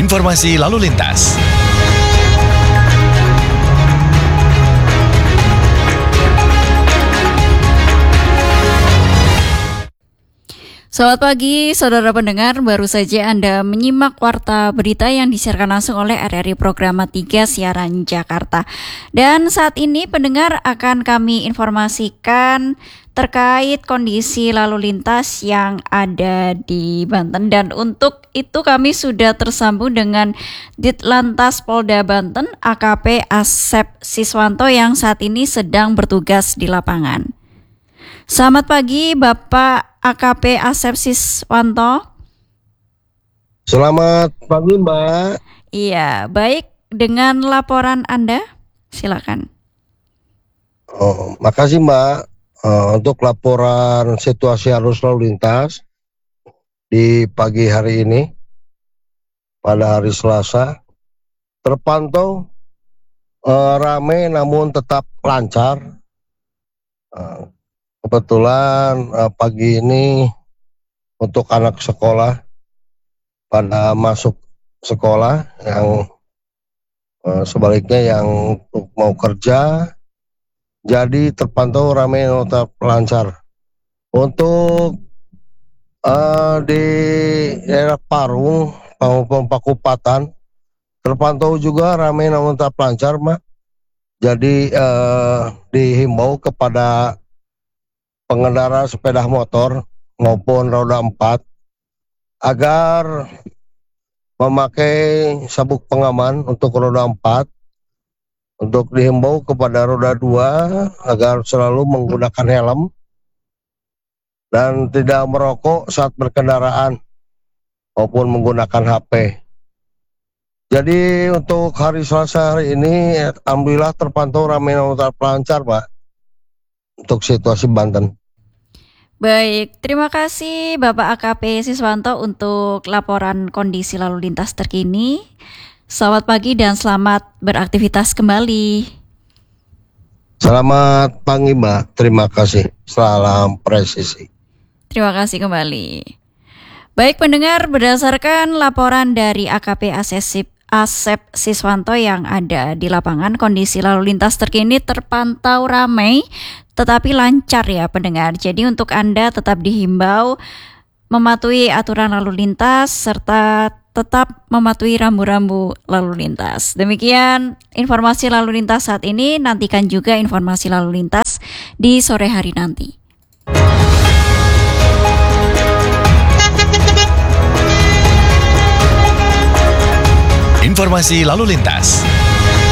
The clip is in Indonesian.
Informasi lalu lintas. Selamat pagi, saudara pendengar. Baru saja Anda menyimak warta berita yang disiarkan langsung oleh RRI Programa 3 Siaran Jakarta. Dan saat ini pendengar akan kami informasikan terkait kondisi lalu lintas yang ada di Banten. Dan untuk itu kami sudah tersambung dengan Ditlantas Polda Banten, AKP Asep Siswanto yang saat ini sedang bertugas di lapangan. Selamat pagi Bapak AKP Asep Siswanto. Selamat pagi Mbak. Iya, baik, dengan laporan Anda, silakan. Makasih Mbak. Untuk laporan situasi arus lalu lintas di pagi hari ini pada hari Selasa terpantau ramai namun tetap lancar. Kebetulan pagi ini untuk anak sekolah pada masuk sekolah, yang sebaliknya yang mau kerja, jadi terpantau ramai dan tetap lancar. Untuk di daerah Parung maupun Pakupatan terpantau juga ramai namun tetap lancar, Mbak. Jadi dihimbau kepada pengendara sepeda motor maupun roda 4 agar memakai sabuk pengaman untuk roda 4. Untuk dihimbau kepada roda 2 agar selalu menggunakan helm dan tidak merokok saat berkendaraan maupun menggunakan HP. Jadi untuk hari Selasa hari ini alhamdulillah terpantau ramai dan lancar, Pak, untuk situasi Banten. Baik, terima kasih Bapak AKP Siswanto untuk laporan kondisi lalu lintas terkini. Selamat pagi dan selamat beraktivitas kembali. Selamat pagi Mbak, terima kasih. Salam presisi. Terima kasih kembali. Baik pendengar, berdasarkan laporan dari AKP Asep Siswanto yang ada di lapangan, kondisi lalu lintas terkini terpantau ramai tetapi lancar ya pendengar. Jadi untuk Anda tetap dihimbau mematuhi aturan lalu lintas serta tetap mematuhi rambu-rambu lalu lintas. Demikian informasi lalu lintas saat ini. Nantikan juga informasi lalu lintas di sore hari nanti. Informasi lalu lintas.